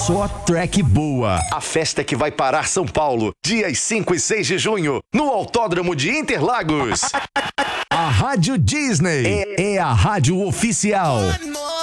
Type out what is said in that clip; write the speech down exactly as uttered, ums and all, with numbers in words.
Só track boa. A festa que vai parar São Paulo, dias cinco e seis de junho, no Autódromo de Interlagos. A Rádio Disney é, é a rádio oficial.